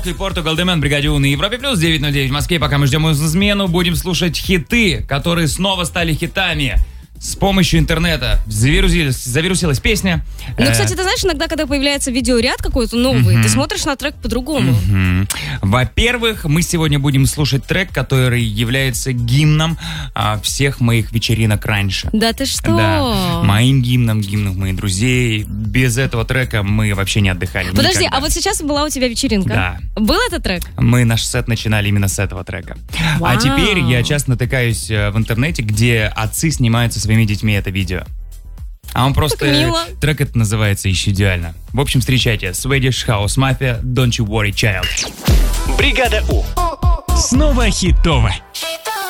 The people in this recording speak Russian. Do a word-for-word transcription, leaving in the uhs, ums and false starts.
Лок и Португал Демен, бригаде У на Европе Плюс, девять ноль девять в Москве. Пока мы ждем смену, будем слушать хиты, которые снова стали хитами. С помощью интернета завирусилась, завирусилась песня. Ну, кстати, ты знаешь, иногда, когда появляется видеоряд какой-то новый, mm-hmm. ты смотришь на трек по-другому. Mm-hmm. Во-первых, мы сегодня будем слушать трек, который является гимном а, всех моих вечеринок раньше. Да ты что? Да, моим гимном, гимном моих друзей. Без этого трека мы вообще не отдыхали. Подожди, никогда. а вот сейчас была у тебя вечеринка? Да. Был этот трек? Мы наш сет начинали именно с этого трека. Вау. А теперь я часто натыкаюсь в интернете, где отцы снимаются своими детьми это видео. А он просто... Трек это называется еще идеально. В общем, встречайте. Swedish House Mafia, Don't You Worry Child. Бригада У. Снова хитово.